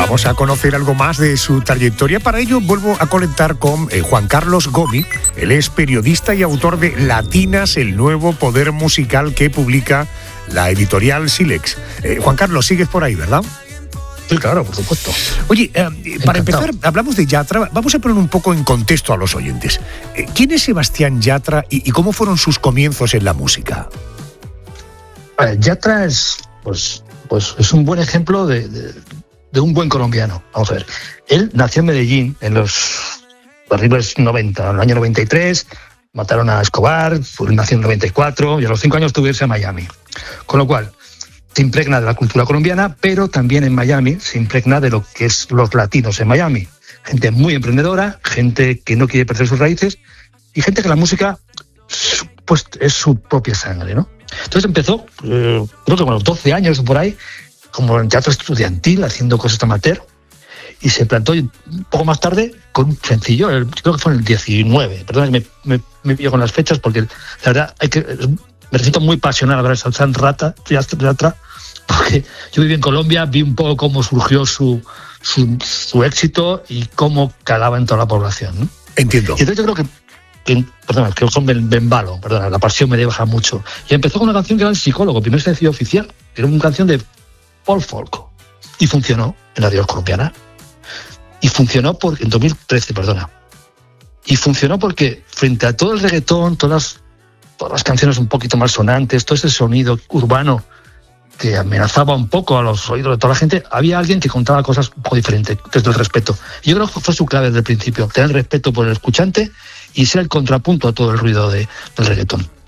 vamos a conocer algo más de su trayectoria. Para ello vuelvo a conectar con Juan Carlos Gomi. Él es periodista y autor de Latinas, el nuevo poder musical que publica la editorial Silex. Juan Carlos, sigues por ahí, ¿verdad? Sí, claro, por supuesto. Oye, para empezar, hablamos de Yatra. Vamos a poner un poco en contexto a los oyentes. ¿Quién es Sebastián Yatra y cómo fueron sus comienzos en la música? Yatra es un buen ejemplo de un buen colombiano. Vamos a ver. Él nació en Medellín en los terribles 90, en el año 93. Mataron a Escobar, nació en el 94 y a los 5 años tuvo que irse a Miami. Con lo cual, se impregna de la cultura colombiana, pero también en Miami se impregna de lo que es los latinos en Miami. Gente muy emprendedora, gente que no quiere perder sus raíces y gente que la música pues es su propia sangre, ¿no? Entonces empezó, creo que con los 12 años o por ahí, como en teatro estudiantil, haciendo cosas amateur, y se plantó un poco más tarde con un sencillo, creo que fue en el 19. Perdón, me pillo con las fechas porque la verdad me siento muy pasional a ver a Sebastián Yatra, porque yo viví en Colombia, vi un poco cómo surgió su éxito y cómo calaba en toda la población, ¿no? Entiendo. Y entonces yo creo que son Bembalo, la pasión me baja mucho. Y empezó con una canción que era El Psicólogo, primer sencillo oficial, que era una canción de Paul Folk. Y funcionó en la radio colombiana. Y funcionó en 2013, Y funcionó porque frente a todo el reggaetón, todas las canciones un poquito más sonantes, todo ese sonido urbano que amenazaba un poco a los oídos de toda la gente, había alguien que contaba cosas un poco diferentes, desde el respeto. Y yo creo que fue su clave desde el principio, tener respeto por el escuchante y ser el contrapunto a todo el ruido del reggaetón.